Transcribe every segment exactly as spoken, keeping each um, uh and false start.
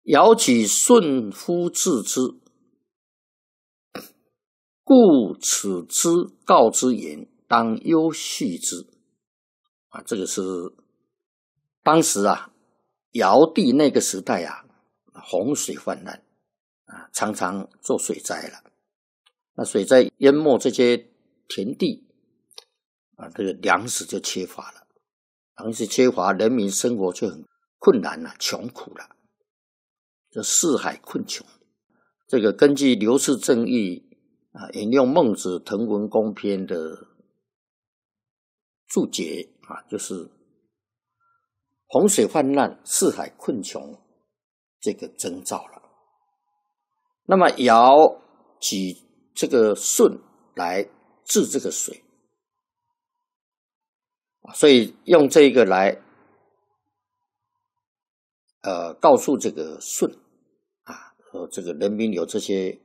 尧己顺夫治之，故此之告之言，当忧恤之。啊，这个是当时啊，尧帝那个时代啊，洪水泛滥啊，常常做水灾了。那水灾淹没这些田地啊，这个粮食就缺乏了，粮食缺乏，人民生活就很困难了，穷苦了，就四海困穷。这个根据刘氏正义啊，引用孟子《滕文公篇》的注解啊，就是洪水泛滥，四海困穷这个征兆了。那么尧举这个舜来治这个水，所以用这个来呃告诉这个舜啊，说这个人民有这些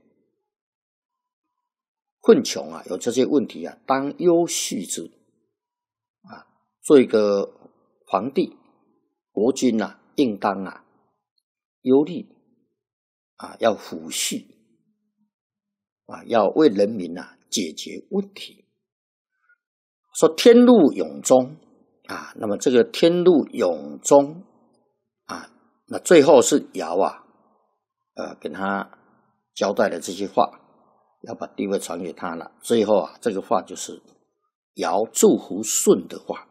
困穷啊，有这些问题啊，当忧恤之啊，做一个皇帝国君啊，应当啊忧虑啊，要抚恤啊，要为人民啊解决问题。说天路永终啊，那么这个天路永终啊，那最后是尧啊，呃，跟他交代了这些话，要把地位传给他了。最后啊，这个话就是尧祝福舜的话，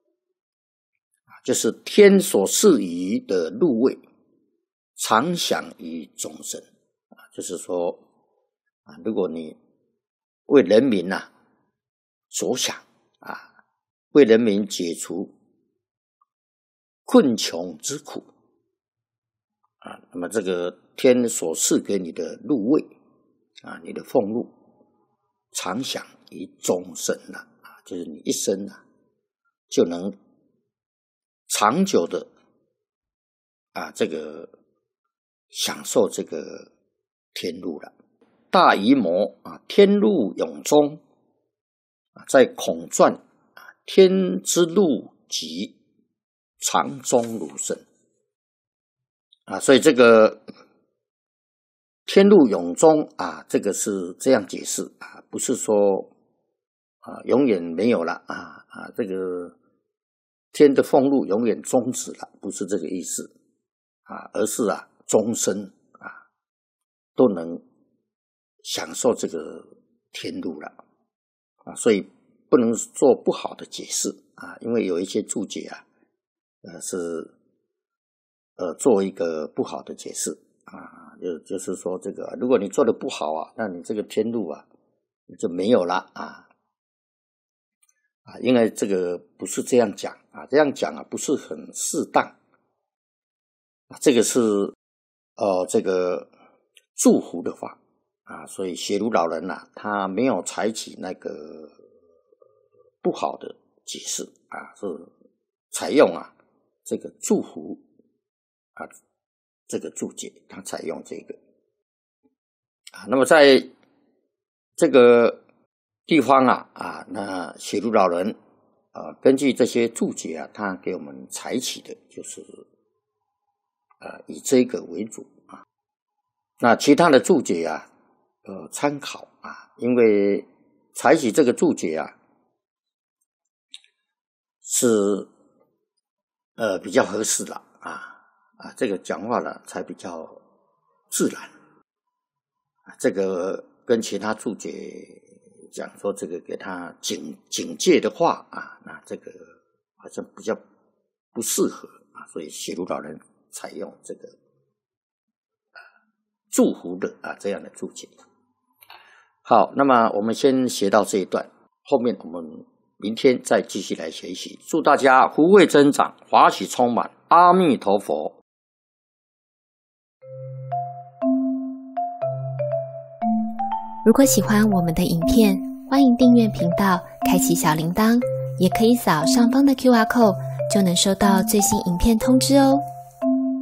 就是天所赐予的禄位，常享于众生啊，就是说啊，如果你为人民啊着想啊，为人民解除困穷之苦啊，那么这个天所赐给你的禄位啊，你的俸禄常享于终身了啊，就是你一生啊就能长久的啊这个享受这个天禄了。大乙谟啊，天禄永终啊，在孔传啊，天之禄极，常终如生啊，所以这个天禄永终啊，这个是这样解释啊，不是说啊永远没有了啊啊，这个天的俸禄永远终止了，不是这个意思啊，而是啊终身啊都能享受这个天禄了啊，所以不能做不好的解释啊，因为有一些注解啊，呃是呃做一个不好的解释啊，就就是说这个如果你做的不好啊，那你这个天禄啊就没有了啊啊，因为这个不是这样讲啊，这样讲啊不是很适当啊，这个是呃这个祝福的话啊，所以写儒老人啊，他没有采取那个不好的解释啊，是采用啊这个祝福啊这个注解，他采用这个啊。那么在这个地方啊啊，那写儒老人啊，根据这些注解啊，他给我们采取的就是呃以这个为主啊。那其他的注解啊，呃参考啊，因为采取这个注解啊是呃比较合适的啊啊，这个讲话了才比较自然啊，这个跟其他注解讲说这个给他警警戒的话啊，那这个好像比较不适合啊，所以写儒老人采用这个呃祝福的啊这样的注解。好，那么我们先学到这一段，后面我们明天再继续来学习。祝大家福慧增长，华喜充满，阿弥陀佛。 如果喜欢我们的影片，欢迎订阅频道，开启小铃铛，也可以扫上方的 Q R code， 就能收到最新影片通知哦。